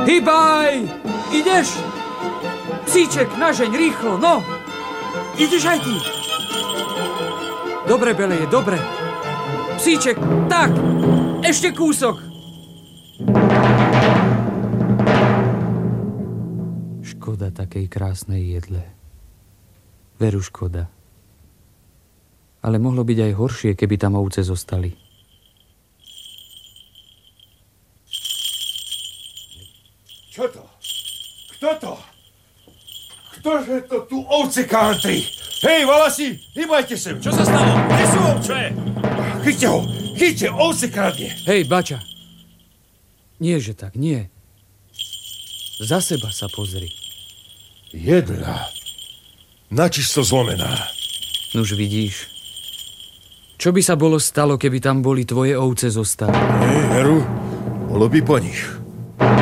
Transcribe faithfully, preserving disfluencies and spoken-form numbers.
Hýbaj! Ideš? Psíček, nažeň, rýchlo, no! Ideš aj ty? Dobre, Beleje, dobre. Psíček, tak! Ešte kúsok! Škoda takej krásnej jedle. Veru škoda. Ale mohlo byť aj horšie, keby tam ovce zostali. Čo to? Kto to? Ktože to tu ovce country? Hej, Valasi, hýbajte sem. Čo sa stalo? Kde sú ovce? Chyťte ho, chyťte, ovce kradne. Hej, Bača. Nie, že tak, nie. Za seba sa pozri. Jedna. Načisto zlomená. Nuž vidíš. Čo by sa bolo stalo, keby tam boli tvoje ovce zostali? Hej, Heru, bolo by po nich.